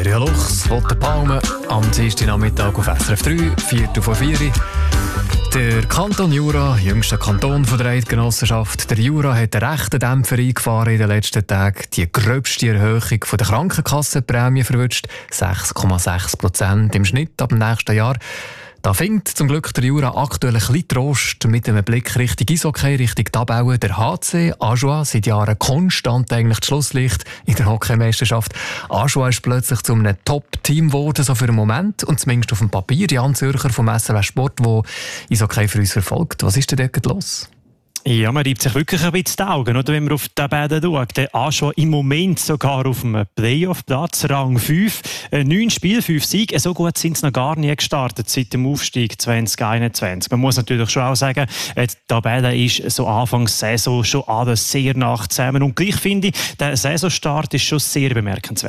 Maria Luchs, Walter Palme, am Dienstagnachmittag auf SRF 3, 4:04. Der Kanton Jura, jüngster Kanton von der Eidgenossenschaft, der Jura hat einen rechten Dämpfer eingefahren in den letzten Tagen. Die gröbste Erhöhung der Krankenkassenprämie verwünscht, 6,6% im Schnitt ab dem nächsten Jahr. Da findet zum Glück der Jura aktuell ein bisschen Trost mit einem Blick Richtung Eishockey, Richtung Tabelle. Der HC Ajoie seit Jahren konstant eigentlich das Schlusslicht in der Hockeymeisterschaft. Ajoie ist plötzlich zu einem Top-Team geworden, so für einen Moment. Und zumindest auf dem Papier. Jan Zürcher vom SRF Sport, der Eishockey für uns verfolgt. Was ist denn dort los? Ja, man reibt sich wirklich ein bisschen die Augen, oder, wenn man auf die Tabelle schaut. Der Ajoie im Moment sogar auf dem Playoff-Platz, Rang 5. 9 Spiele, 5 Siege. So gut sind sie noch gar nie gestartet seit dem Aufstieg 2021. Man muss natürlich schon auch sagen, die Tabelle ist so Anfangs Saison schon alles sehr nah zusammen. Und gleich finde ich, der Saisonstart ist schon sehr bemerkenswert.